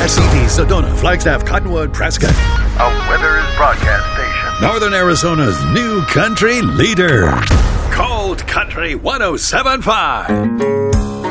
Assunti, Sedona, Flagstaff, Cottonwood, Prescott. A Weathers broadcast station. Northern Arizona's new country leader. Cold Country 107.5.